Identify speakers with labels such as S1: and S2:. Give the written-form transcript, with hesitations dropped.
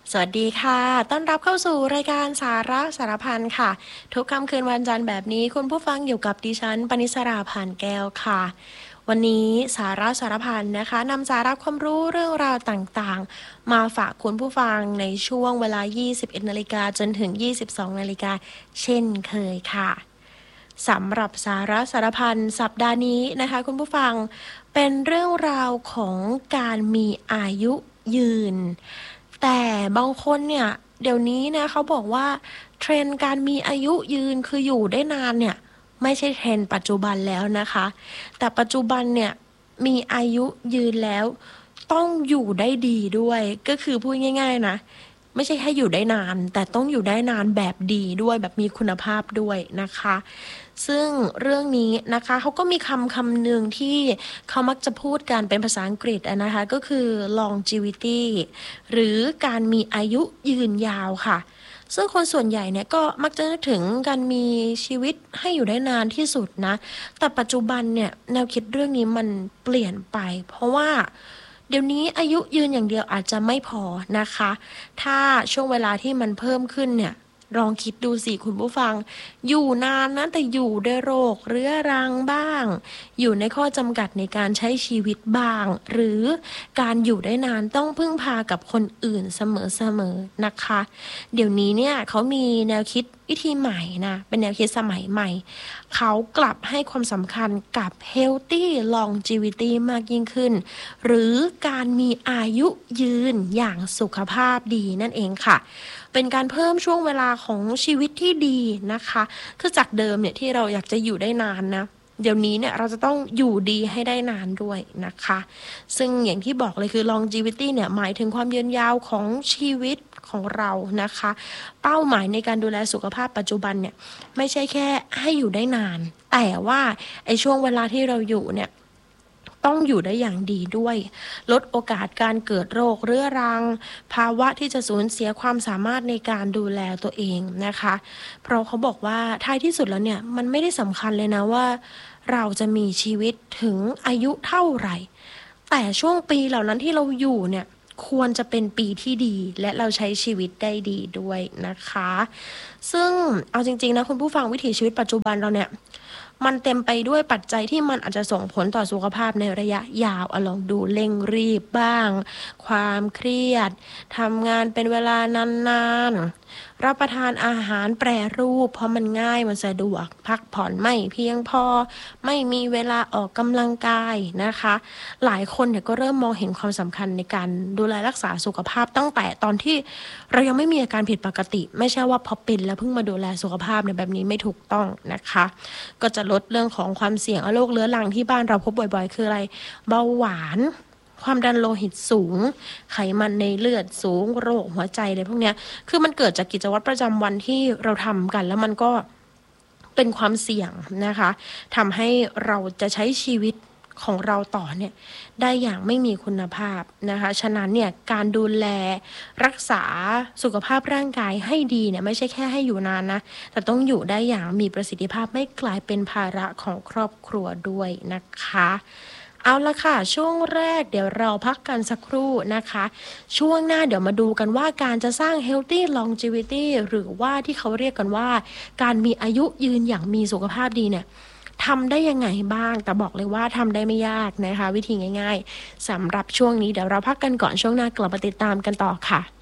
S1: สวัสดีค่ะต้อนรับเข้าสู่รายการสาระสารพันค่ะ ทุกค่ำคืนวันจันทร์แบบนี้คุณผู้ฟังอยู่กับดิฉันปณิสราผ่านแก้วค่ะ วันนี้สาระสารพันนะคะนำสาระความรู้เรื่องราวต่างๆมาฝากคุณผู้ฟังในช่วงเวลา 21 นาฬิกาจนถึง 22 นาฬิกาเช่นเคยค่ะสำหรับสาระสารพันสัปดาห์นี้นะคะคุณผู้ฟังเป็นเรื่องราวของการมีอายุยืน แต่บางคนเนี่ยเดี๋ยวนี้นะเขาบอกว่าเทรนด์การมีอายุยืนคืออยู่ได้นานเนี่ยไม่ใช่เทรนด์ปัจจุบันแล้วนะคะแต่ปัจจุบันเนี่ยมีอายุยืนแล้วต้องอยู่ได้ดีด้วยก็คือพูดง่ายๆนะไม่ใช่แค่อยู่ได้นานแต่ต้องอยู่ได้นานแบบดีด้วยแบบมีคุณภาพด้วยนะคะซึ่งเรื่องนี้นะคะเขาก็มีคำหนึ่งที่เขามักจะพูดกันเป็นภาษาอังกฤษนะคะก็คือ longevity หรือการมีอายุยืนยาวค่ะซึ่งคนส่วนใหญ่เนี่ยก็มักจะนึกถึงการมีชีวิตให้อยู่ได้นานที่สุดนะแต่ปัจจุบันเนี่ยแนวคิดเรื่องนี้มันเปลี่ยนไปเพราะว่าเดี๋ยวนี้อายุยืนอย่างเดียวอาจจะไม่พอนะคะถ้าช่วงเวลาที่มันเพิ่มขึ้นเนี่ยลองคิดดูสิคุณผู้ฟังอยู่นานนะแต่อยู่ด้วยโรคเรื้อรังบ้างอยู่ในข้อจำกัดในการใช้ชีวิตบ้างหรือการอยู่ได้นานต้องพึ่งพากับคนอื่นเสมอๆนะคะเดี๋ยวนี้เนี่ยเขามีแนวคิดวิธีใหม่นะเป็นแนวคิดสมัยใหม่เขากลับให้ความสำคัญกับ healthy longevity มากยิ่งขึ้นหรือการมีอายุยืนอย่างสุขภาพดีนั่นเองค่ะเป็นการเพิ่มช่วงเวลาของชีวิตที่ดีนะคะคือจากเดิมเนี่ยที่เราอยากจะอยู่ได้นานนะเดี๋ยวนี้เนี่ยเราจะต้องอยู่ดีให้ได้นานด้วยนะคะซึ่งอย่างที่บอกเลยคือ longevity เนี่ยหมายถึงความยืนยาวของชีวิตของเรานะคะเป้าหมายในการดูแลสุขภาพปัจจุบันเนี่ยไม่ใช่แค่ให้อยู่ได้นานแต่ว่าไอ้ช่วงเวลาที่เราอยู่เนี่ยต้องอยู่ได้อย่างดีด้วยลดโอกาสการเกิดโรคเรื้อรังภาวะที่จะสูญเสียความสามารถในการดูแลตัวเองนะคะเพราะเขาบอกว่าท้ายที่สุดแล้วเนี่ยมันไม่ได้สำคัญเลยนะว่าเราจะมีชีวิตถึงอายุเท่าไหร่แต่ช่วงปีเหล่านั้นที่เราอยู่เนี่ยควรจะเป็นปีที่ดีและเราใช้ชีวิตได้ดีด้วยนะคะซึ่งเอาจริงๆนะคุณผู้ฟังวิถีชีวิตปัจจุบันเราเนี่ยมันเต็มไปด้วยปัจจัยที่มันอาจจะส่งผลต่อสุขภาพในระยะยาวลองดูเร่งรีบบ้างความเครียดทำงานเป็นเวลานานๆรับประทานอาหารแปรรูปเพราะมันง่ายมันสะดวกพักผ่อนไม่เพียงพอไม่มีเวลาออกกำลังกายนะคะหลายคนเนี่ยก็เริ่มมองเห็นความสำคัญในการดูแลรักษาสุขภาพตั้งแต่ตอนที่เรายังไม่มีอาการผิดปกติไม่ใช่ว่าพอเป็นแล้วเพิ่งมาดูแลสุขภาพเนี่ยแบบนี้ไม่ถูกต้องนะคะก็จะลดเรื่องของความเสี่ยงโรคเรื้อรังที่บ้านเราพบบ่อยๆคืออะไรเบาหวานความดันโลหิตสูงไขมันในเลือดสูงโรคหัวใจอะไรพวกเนี้ยคือมันเกิดจากกิจวัตรประจำวันที่เราทำกันแล้วมันก็เป็นความเสี่ยงนะคะทำให้เราจะใช้ชีวิตของเราต่อเนี่ยได้อย่างไม่มีคุณภาพนะคะฉะนั้นเนี่ยการดูแลรักษาสุขภาพร่างกายให้ดีเนี่ยไม่ใช่แค่ให้อยู่นานนะแต่ต้องอยู่ได้อย่างมีประสิทธิภาพไม่กลายเป็นภาระของครอบครัวด้วยนะคะเอาละค่ะช่วงแรกเดี๋ยวเราพักกันสักครู่นะคะช่วงหน้าเดี๋ยวมาดูกันว่าการจะสร้าง healthy longevity หรือว่าที่เขาเรียกกันว่าการมีอายุยืนอย่างมีสุขภาพดีเนี่ยทำได้ยังไงบ้างแต่บอกเลยว่าทำได้ไม่ยากนะคะวิธีง่ายๆสำหรับช่วงนี้เดี๋ยวเราพักกันก่อนช่วงหน้ากลับมาติดตามกันต่อค่ะ